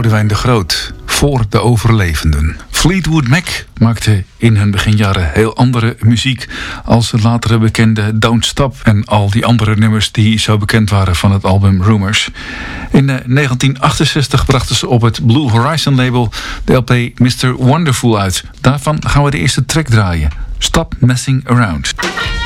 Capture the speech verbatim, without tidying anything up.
Boudewijn de Groot voor de overlevenden. Fleetwood Mac maakte in hun beginjaren heel andere muziek als de latere bekende Don't Stop en al die andere nummers die zo bekend waren van het album Rumours. In negentien achtenzestig brachten ze op het Blue Horizon label de L P mister Wonderful uit. Daarvan gaan we de eerste track draaien. Stop Messing Around.